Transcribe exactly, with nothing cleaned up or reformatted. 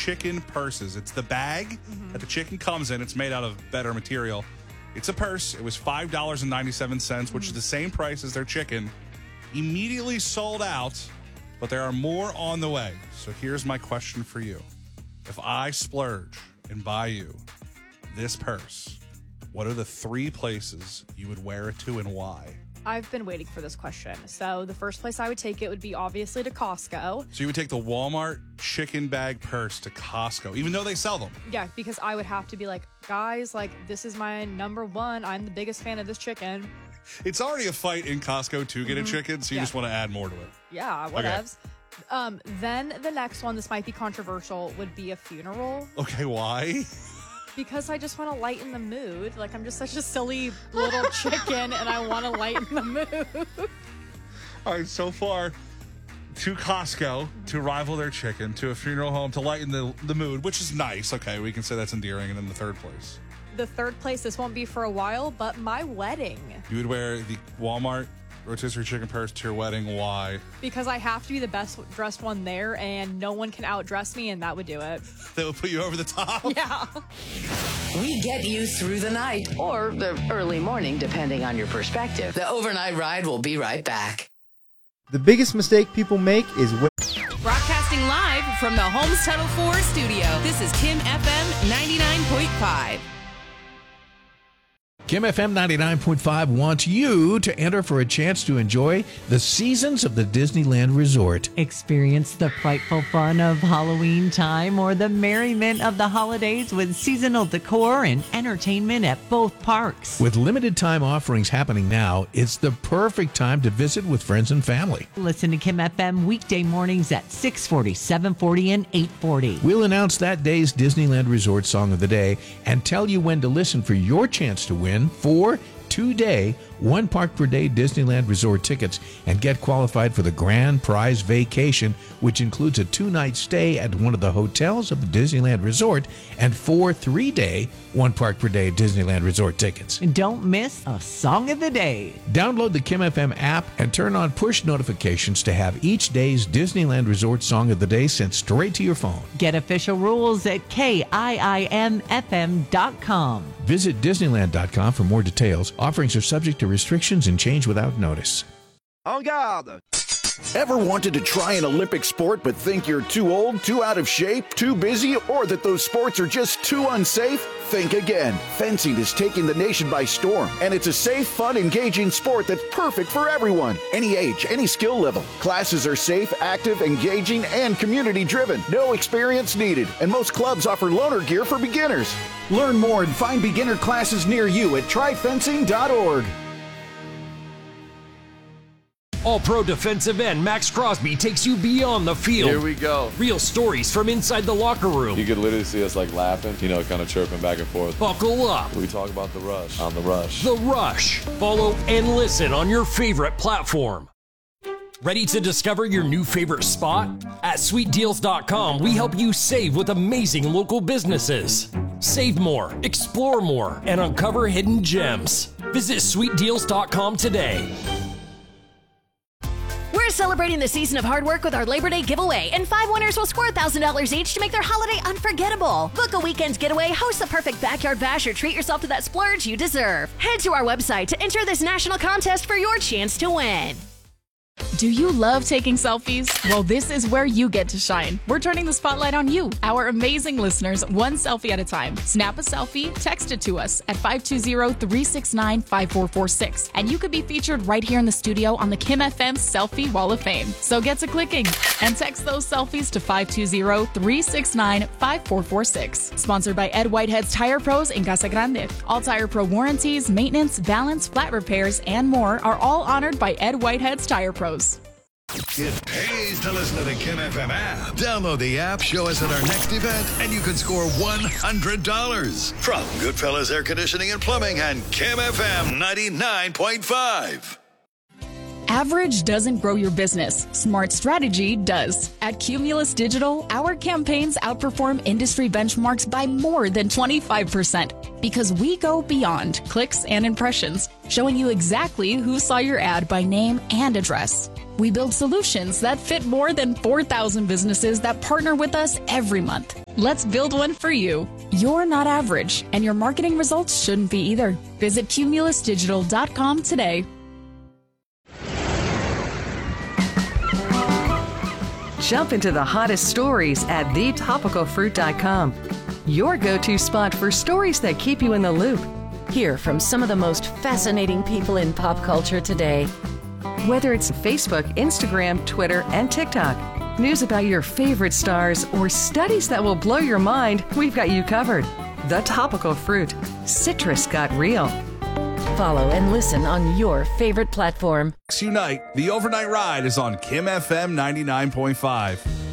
chicken purses. It's the bag mm-hmm. that the chicken comes in. It's made out of better material. It's a purse. It was five dollars and ninety-seven cents, which mm-hmm. is the same price as their chicken. Immediately sold out, but there are more on the way. So here's my question for you. If I splurge and buy you this purse, what are the three places you would wear it to and why? I've been waiting for this question. So the first place I would take it would be obviously to Costco. So you would take the Walmart chicken bag purse to Costco, even though they sell them? Yeah, because I would have to be like, guys, like, this is my number one. I'm the biggest fan of this chicken. It's already a fight in Costco to get mm-hmm. a chicken, so you yeah. just want to add more to it. Yeah, whatevs. Okay. Um, then the next one, this might be controversial, would be a funeral. Okay, why? Because I just want to lighten the mood. Like, I'm just such a silly little chicken, and I want to lighten the mood. All right, so far, to Costco to rival their chicken, to a funeral home to lighten the, the mood, which is nice. Okay, we can say that's endearing. And then the third place. The third place, this won't be for a while, but my wedding. You would wear the Walmart rotisserie chicken purse to your wedding. Why? Because I have to be the best dressed one there, and no one can outdress me, and that would do it. That would put you over the top? Yeah. We get you through the night or the early morning, depending on your perspective. The overnight ride will be right back. The biggest mistake people make is... Broadcasting live from the Homes Title four studio. This is Kim F M ninety-nine point five. Kim F M ninety-nine point five wants you to enter for a chance to enjoy the seasons of the Disneyland Resort. Experience the frightful fun of Halloween time or the merriment of the holidays with seasonal decor and entertainment at both parks. With limited time offerings happening now, it's the perfect time to visit with friends and family. Listen to Kim F M weekday mornings at six forty, seven forty, and eight forty. We'll announce that day's Disneyland Resort Song of the Day and tell you when to listen for your chance to win four two-day, one park per day Disneyland Resort tickets and get qualified for the grand prize vacation, which includes a two-night stay at one of the hotels of the Disneyland Resort and four three-day, one park per day Disneyland Resort tickets. And don't miss a Song of the Day. Download the Kim F M app and turn on push notifications to have each day's Disneyland Resort Song of the Day sent straight to your phone. Get official rules at K I I M F M dot com. Visit Disneyland dot com for more details. Offerings are subject to restrictions and change without notice. En garde! Ever wanted to try an Olympic sport but think you're too old, too out of shape, too busy, or that those sports are just too unsafe? Think again. Fencing is taking the nation by storm, and it's a safe, fun, engaging sport that's perfect for everyone. Any age, any skill level. Classes are safe, active, engaging, and community-driven. No experience needed, and most clubs offer loaner gear for beginners. Learn more and find beginner classes near you at try fencing dot org. All-Pro defensive end Max Crosby takes you beyond the field. Here we go. Real stories from inside the locker room. You could literally see us like laughing, you know, kind of chirping back and forth. Buckle up. We talk about The Rush on The Rush. The Rush. Follow and listen on your favorite platform. Ready to discover your new favorite spot? At sweet deals dot com, we help you save with amazing local businesses. Save more, explore more, and uncover hidden gems. Visit sweet deals dot com today. We're celebrating the season of hard work with our Labor Day giveaway, and five winners will score one thousand dollars each to make their holiday unforgettable. Book a weekend getaway, host the perfect backyard bash, or treat yourself to that splurge you deserve. Head to our website to enter this national contest for your chance to win. Do you love taking selfies? Well, this is where you get to shine. We're turning the spotlight on you, our amazing listeners, one selfie at a time. Snap a selfie, text it to us at five two zero, three six nine, five four four six, and you could be featured right here in the studio on the Kim F M Selfie Wall of Fame. So get to clicking and text those selfies to five two zero, three six nine, five four four six. Sponsored by Ed Whitehead's Tire Pros in Casa Grande. All Tire Pro warranties, maintenance, balance, flat repairs, and more are all honored by Ed Whitehead's Tire Pros. It pays to listen to the Kim F M app. Download the app, show us at our next event, and you can score one hundred dollars. From Goodfellas Air Conditioning and Plumbing and Kim F M ninety-nine point five. Average doesn't grow your business. Smart strategy does. At Cumulus Digital, our campaigns outperform industry benchmarks by more than twenty-five percent because we go beyond clicks and impressions, showing you exactly who saw your ad by name and address. We build solutions that fit more than four thousand businesses that partner with us every month. Let's build one for you. You're not average, and your marketing results shouldn't be either. Visit cumulus digital dot com today. Jump into the hottest stories at the topical fruit dot com. Your go-to spot for stories that keep you in the loop. Hear from some of the most fascinating people in pop culture today. Whether it's Facebook, Instagram, Twitter, and TikTok, news about your favorite stars, or studies that will blow your mind, we've got you covered. The Topical Fruit. Citrus got real. Follow and listen on your favorite platform. Unite, the overnight ride is on Kim F M ninety-nine point five.